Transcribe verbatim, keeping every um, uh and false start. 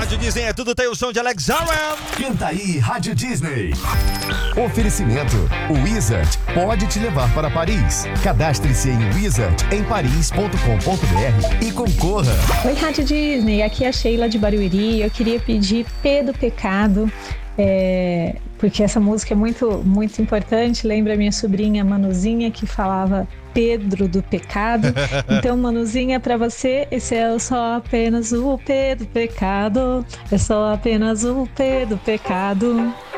Rádio Disney é tudo, tem o som de Alex Aaron. Canta aí, Rádio Disney. Oferecimento: o Wizard pode te levar para Paris. Cadastre-se em wizard em paris ponto com ponto br e concorra. Oi, Rádio Disney, aqui é a Sheila de Barueri. Eu queria pedir P do Pecado, é, porque essa música é muito, muito importante. Lembra a minha sobrinha Manuzinha, que falava Pedro do Pecado. Então, Manuzinha, pra você, esse é só apenas o P do Pecado. É só apenas o P do Pecado.